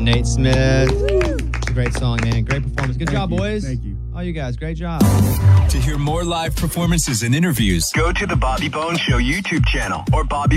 Nate Smith. It's a great song, man. Great performance. Good job, boys. Thank you. All you guys, great job. To hear more live performances and interviews, Go to the Bobby Bones Show YouTube channel or Bobby